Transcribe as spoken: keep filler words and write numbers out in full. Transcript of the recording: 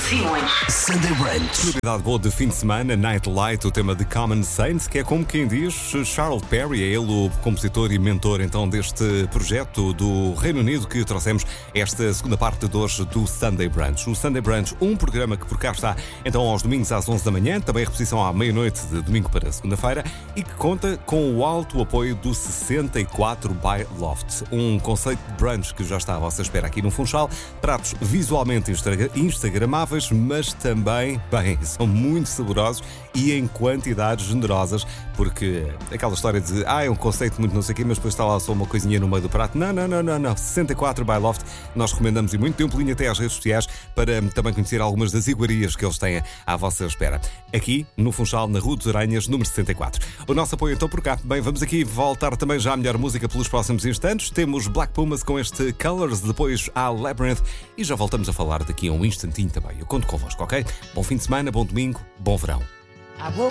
Simões. Sunday Brunch. Novidade boa de fim de semana, Nightlight, o tema de Common Saints, que é como quem diz, Charles Perry, é ele o compositor e mentor então deste projeto do Reino Unido que trouxemos esta segunda parte de hoje do Sunday Brunch. O Sunday Brunch, um programa que por cá está então aos domingos às onze da manhã, também a repetição à meia-noite de domingo para segunda-feira e que conta com o alto apoio do sessenta e quatro by Loft, um conceito de brunch que já está à vossa espera aqui no Funchal, pratos visualmente instagramáveis, mas também, bem, são muito saborosos e em quantidades generosas, porque aquela história de, ah, é um conceito muito não sei o quê, mas depois está lá só uma coisinha no meio do prato. Não, não, não, não, não. sessenta e quatro by Loft, nós recomendamos e muito. Tem um pulinho até às redes sociais para também conhecer algumas das iguarias que eles têm à vossa espera. Aqui, no Funchal, na Rua dos Aranhas, número sessenta e quatro. O nosso apoio então por cá. Bem, vamos aqui voltar também já à melhor música pelos próximos instantes. Temos Black Pumas com este Colors, depois há Labyrinth e já voltamos a falar daqui a um instantinho também. Eu conto convosco, ok? Bom fim de semana, bom domingo, bom verão.